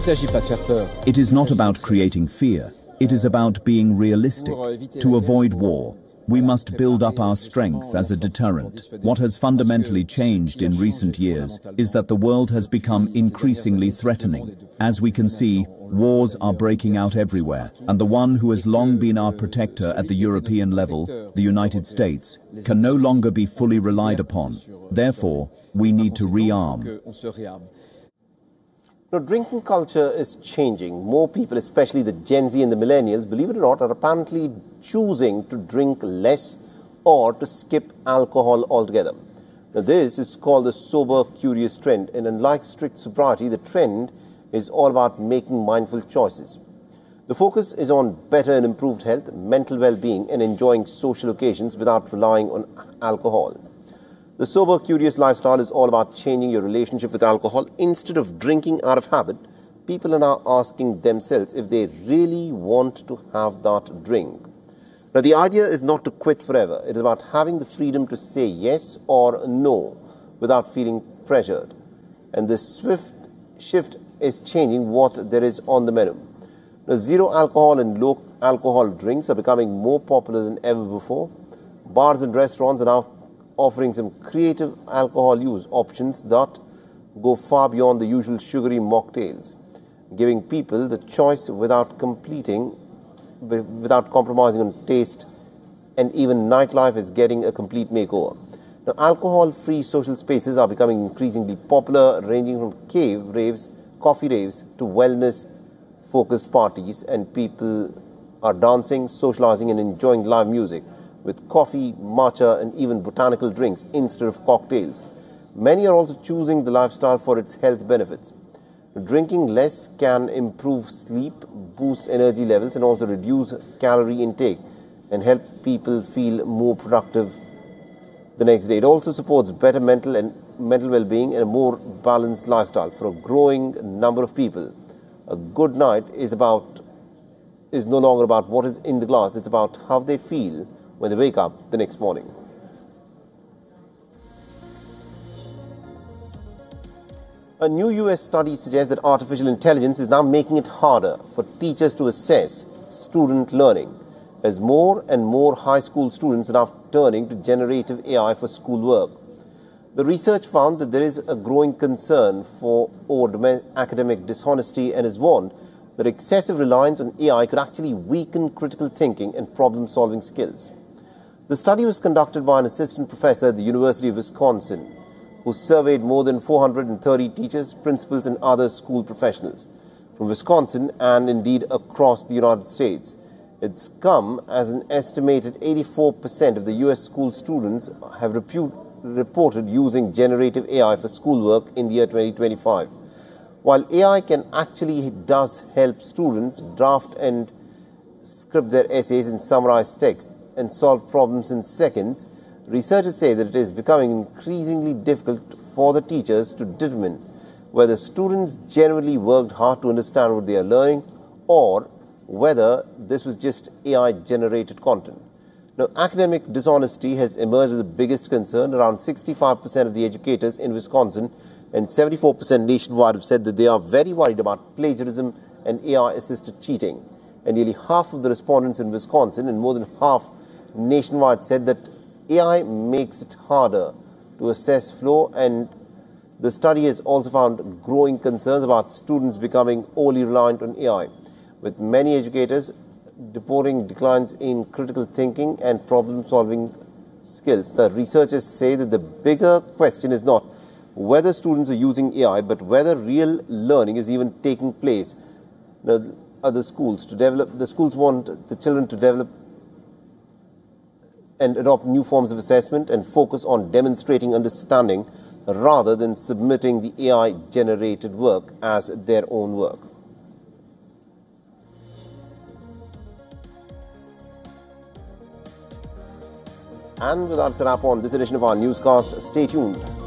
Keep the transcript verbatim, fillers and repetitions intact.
s'agit pas de faire peur. It is not about creating fear. It is about being realistic. To avoid war, we must build up our strength as a deterrent. What has fundamentally changed in recent years is that the world has become increasingly threatening. As we can see, wars are breaking out everywhere, and the one who has long been our protector at the European level, the United States, can no longer be fully relied upon. Therefore, we need to rearm. Now, drinking culture is changing. More people, especially the Gen Z and the millennials, believe it or not, are apparently choosing to drink less or to skip alcohol altogether. Now, this is called the sober curious trend, and unlike strict sobriety, the trend is all about making mindful choices. The focus is on better and improved health, mental well-being, and enjoying social occasions without relying on alcohol. The sober curious lifestyle is all about changing your relationship with alcohol. Instead of drinking out of habit, people are now asking themselves if they really want to have that drink. Now, the idea is not to quit forever. It is about having the freedom to say yes or no without feeling pressured. And this swift shift is changing what there is on the menu. Now, zero alcohol and low alcohol drinks are becoming more popular than ever before. Bars and restaurants are now offering some creative alcohol use options that go far beyond the usual sugary mocktails, giving people the choice without completing, without compromising on taste, and even nightlife is getting a complete makeover. Now, alcohol-free social spaces are becoming increasingly popular, ranging from cave raves, coffee raves, to wellness-focused parties, and people are dancing, socializing, and enjoying live music with coffee, matcha, and even botanical drinks instead of cocktails. Many are also choosing the lifestyle for its health benefits. Drinking less can improve sleep, boost energy levels, and also reduce calorie intake and help people feel more productive the next day. It also supports better mental and mental well-being and a more balanced lifestyle for a growing number of people. A good night is about is no longer about what is in the glass. It's about how they feel when they wake up the next morning. A new U S study suggests that artificial intelligence is now making it harder for teachers to assess student learning, as more and more high school students are now turning to generative A I for schoolwork. The research found that there is a growing concern for over academic dishonesty and has warned that excessive reliance on A I could actually weaken critical thinking and problem-solving skills. The study was conducted by an assistant professor at the University of Wisconsin, who surveyed more than four hundred thirty teachers, principals, and other school professionals from Wisconsin and indeed across the United States. It's come as an estimated eighty-four percent of the U S school students have repute, reported using generative A I for schoolwork in the year twenty twenty-five. While A I can actually does help students draft and script their essays and summarize text and solve problems in seconds, researchers say that it is becoming increasingly difficult for the teachers to determine whether students genuinely worked hard to understand what they are learning or whether this was just A I-generated content. Now, academic dishonesty has emerged as the biggest concern. Around sixty-five percent of the educators in Wisconsin and seventy-four percent nationwide have said that they are very worried about plagiarism and A I-assisted cheating. And nearly half of the respondents in Wisconsin and more than half nationwide said that A I makes it harder to assess flow, and the study has also found growing concerns about students becoming overly reliant on A I, with many educators reporting declines in critical thinking and problem-solving skills. The researchers say that the bigger question is not whether students are using A I, but whether real learning is even taking place. The other schools to develop, the schools want the children to develop and adopt new forms of assessment and focus on demonstrating understanding rather than submitting the A I-generated work as their own work. And with that, it's a wrap on this edition of our newscast. Stay tuned.